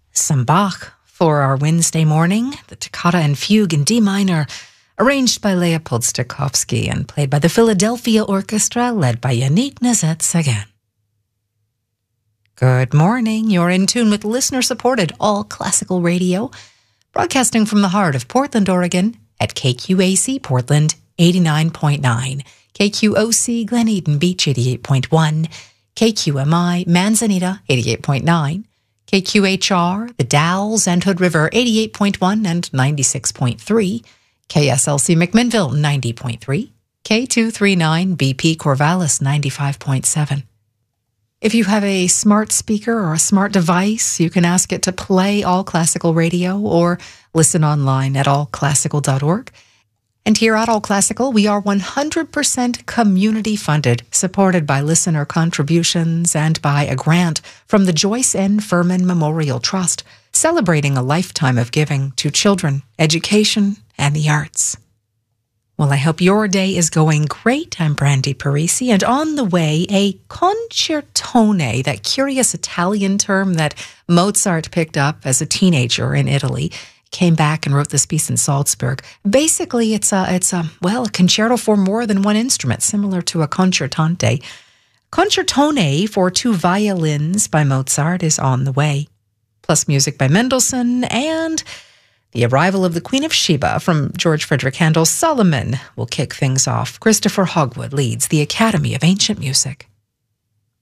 Some Bach for our Wednesday morning, the Toccata and Fugue in D minor, arranged by Leopold Stokowski and played by the Philadelphia Orchestra, led by Yannick Nézet-Séguin. Good morning. You're in tune with listener-supported all classical radio, broadcasting from the heart of Portland, Oregon, at KQAC Portland 89.9, KQOC Glen Eden Beach 88.1, KQMI Manzanita 88.9, KQHR, The Dalles and Hood River 88.1 and 96.3, KSLC McMinnville 90.3, K239 BP Corvallis 95.7. If you have a smart speaker or a smart device, you can ask it to play All Classical Radio or listen online at allclassical.org. And here at All Classical, we are 100% community funded, supported by listener contributions and by a grant from the Joyce N. Furman Memorial Trust, celebrating a lifetime of giving to children, education, and the arts. Well, I hope your day is going great. I'm Brandy Parisi, and on the way, a concertone, that curious Italian term that Mozart picked up as a teenager in Italy, came back and wrote this piece in Salzburg. Basically, it's a concerto for more than one instrument, similar to a concertante. Concertone for two violins by Mozart is on the way, plus music by Mendelssohn, and the arrival of the Queen of Sheba from George Frederick Handel's Solomon will kick things off. Christopher Hogwood leads the Academy of Ancient Music.